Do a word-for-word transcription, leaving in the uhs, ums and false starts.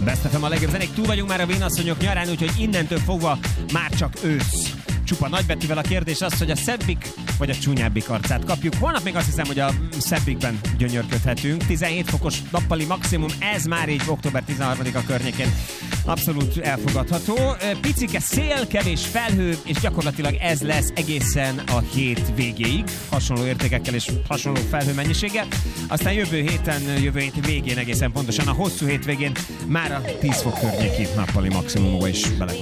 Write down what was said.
Best ef em, a legjobb zenék, túl vagyunk már a vénasszonyok nyarán, úgyhogy innentől fogva már csak ősz. Csupa nagybetűvel a kérdés az, hogy a szebbik vagy a csúnyábbik arcát kapjuk. Holnap még azt hiszem, hogy a szebbikben gyönyörködhetünk. tizenhét fokos nappali maximum, ez már így október tizenharmadika környékén abszolút elfogadható. Picike szél, kevés felhő, és gyakorlatilag ez lesz egészen a hét végéig, hasonló értékekkel és hasonló felhőmennyiséggel. Aztán jövő héten, jövő hét végén egészen pontosan, a hosszú hétvégén már a tíz fok környéki nappali maximumba is bele